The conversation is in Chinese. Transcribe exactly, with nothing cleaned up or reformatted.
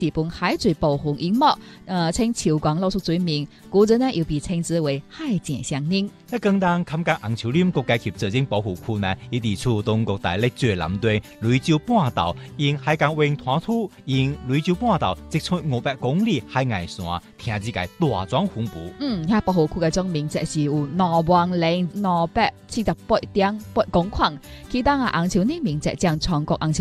日本海水保護熒幕，呃，稱潮港露宿罪名，古人呢又被稱之為海井鄉人。 喺廣東坎加紅樹林國家級自然保護區呢，伊地處東國大瀝水南端雷州半島，因海港為灘塗，因雷州半島直出五百公里海岸線，聽之界大莊分布。 嗯，喺保護區嘅總面積是有兩萬零兩百七十八點八公頃，其他嘅紅樹林面積將全國紅樹